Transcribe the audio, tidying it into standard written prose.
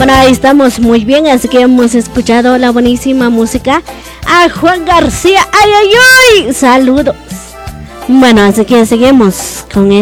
Bueno, ahí estamos muy bien, así que hemos escuchado la buenísima música a Juan García. ¡Ay, ay, ay! ¡Saludos! Bueno, así que seguimos con